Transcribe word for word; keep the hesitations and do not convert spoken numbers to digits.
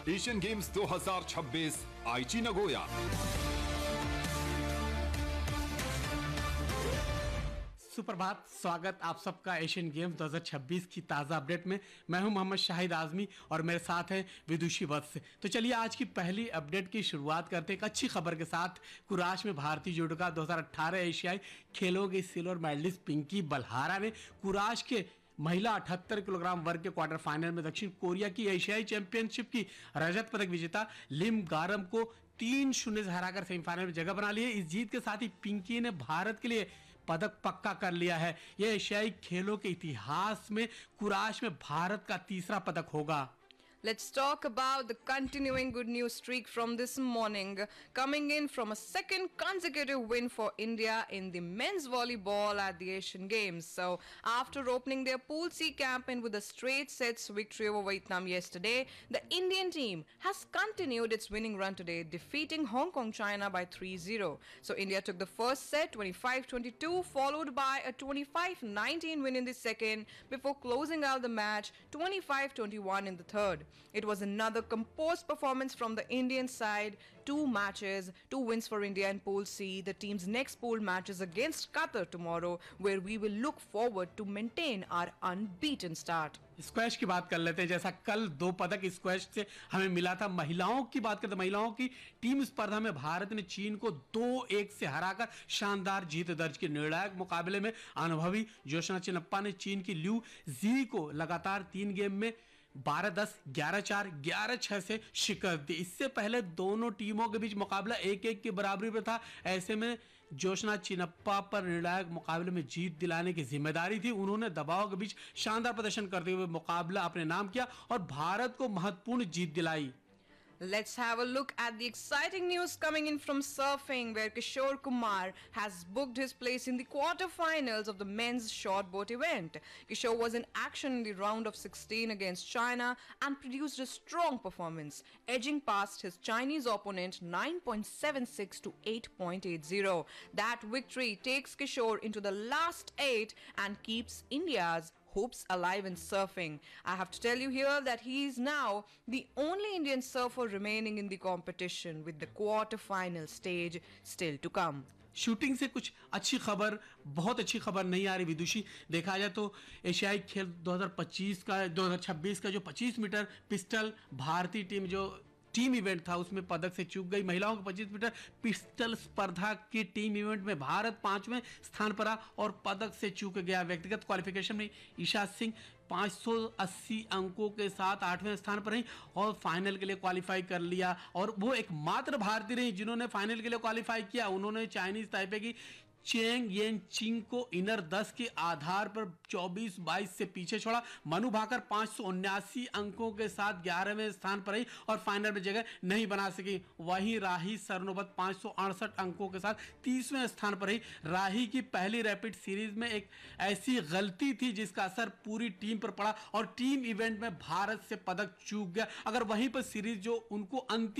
Asian games दो हज़ार छब्बीस आईची नगोया। सुप्रभात, स्वागत आप सबका एशियन गेम्स दो हज़ार छब्बीस की ताज़ा अपडेट में। मैं हूं मोहम्मद शाहिद आजमी और मेरे साथ हैं विदुषी वत्स। तो चलिए आज की पहली अपडेट की शुरुआत करते हैं एक अच्छी खबर के साथ। कुराश में भारतीय जुडोका दो हज़ार अठारह एशियाई खेलों की सिल्वर मेडलिस्ट पिंकी बलहारा ने कुराश के महिला अठहत्तर किलोग्राम वर्ग के क्वार्टर फाइनल में दक्षिण कोरिया की एशियाई चैंपियनशिप की रजत पदक विजेता लिम गारम को तीन शून्य से हराकर सेमीफाइनल में जगह बना ली है। इस जीत के साथ ही पिंकी ने भारत के लिए पदक पक्का कर लिया है। यह एशियाई खेलों के इतिहास में कुराश में भारत का तीसरा पदक होगा। Let's talk about the continuing good news streak from this morning, coming in from a second consecutive win for India in the men's volleyball at the Asian Games. So, after opening their Pool C campaign with a straight sets victory over Vietnam yesterday, the Indian team has continued its winning run today, defeating Hong Kong, China by three zero. So, India took the first set twenty-five twenty-two, followed by a twenty-five nineteen win in the second, before closing out the match twenty-five twenty-one in the third. It was another composed performance from the Indian side. Two matches, two wins for India in Pool C. The team's next pool match is against Qatar tomorrow, where we will look forward to maintain our unbeaten start. Squash की बात कर लेते हैं। जैसा कल दो पदक squash से हमें मिला था। महिलाओं की बात करते हैं, महिलाओं की टीम स्पर्धा में भारत ने चीन को दो एक से हराकर शानदार जीत दर्ज की। निर्णायक मुकाबले में अनुभवी जोशना चिनप्पा ने चीन की ल्यू जी को लगातार तीन गेम में बारह दस, ग्यारह चार, ग्यारह छह से शिकस्त दी। इससे पहले दोनों टीमों के बीच मुकाबला एक एक की बराबरी पर था। ऐसे में जोशना चिनप्पा पर निर्णायक मुकाबले में जीत दिलाने की जिम्मेदारी थी। उन्होंने दबाव के बीच शानदार प्रदर्शन करते हुए मुकाबला अपने नाम किया और भारत को महत्वपूर्ण जीत दिलाई। Let's have a look at the exciting news coming in from surfing, where Kishore Kumar has booked his place in the quarterfinals of the men's short boat event. Kishore was in action in the round of sixteen against China and produced a strong performance, edging past his Chinese opponent nine point seven six to eight point eight zero. That victory takes Kishore into the last eight and keeps India's hopes alive in surfing. I have to tell you here that he is now the only Indian surfer remaining in the competition, with the quarter-final stage still to come. Shooting से कुछ अच्छी खबर, बहुत अच्छी खबर नहीं आ रही विदुषी। देखा जाए तो एशियाई खेल दो हज़ार पच्चीस का दो हज़ार छब्बीस का जो पच्चीस मीटर पिस्टल भारतीय टीम जो टीम इवेंट था उसमें पदक से चूक गई। महिलाओं के पच्चीस मीटर पिस्टल स्पर्धा की टीम इवेंट में भारत पांचवें स्थान पर आ और पदक से चूक गया। व्यक्तिगत क्वालिफिकेशन में ईशा सिंह पाँच सौ अस्सी अंकों के साथ आठवें स्थान पर रही और फाइनल के लिए क्वालिफाई कर लिया। और वो एकमात्र भारतीय रही जिन्होंने फाइनल के लिए क्वालिफाई किया। उन्होंने चाइनीज ताइपे की चेंग येन चिंग को इनर दस के आधार पर चौबीस बाईस से पीछे छोड़ा। मनु भाकर पाँच सौ उन्यासी अंकों के साथ ग्यारहवें स्थान पर रही और फाइनल में जगह नहीं बना सकी। वहीं राही सरनोबत पाँच सौ अड़सठ अंकों के साथ तीसवें स्थान पर रही। राही की पहली रैपिड सीरीज में एक ऐसी गलती थी जिसका असर पूरी टीम पर पड़ा और टीम इवेंट में भारत से पदक चूक गया। अगर वहीं पर सीरीज जो उनको अंतिम